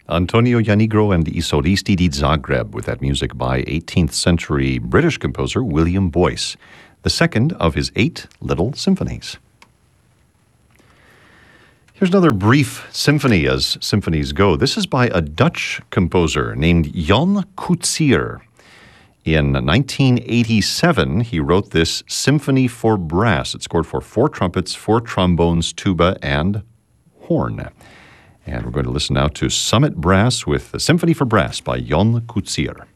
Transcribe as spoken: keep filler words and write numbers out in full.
Antonio Janigro and I Solisti di Zagreb with that music by eighteenth century British composer William Boyce, the second of his eight little symphonies. Here's another brief symphony as symphonies go. This is by a Dutch composer named Jan Coetzee. In nineteen eighty-seven, he wrote this symphony for brass. It scored for four trumpets, four trombones, tuba, and horn. And we're going to listen now to Summit Brass with the Symphony for Brass by Jan Coetzee.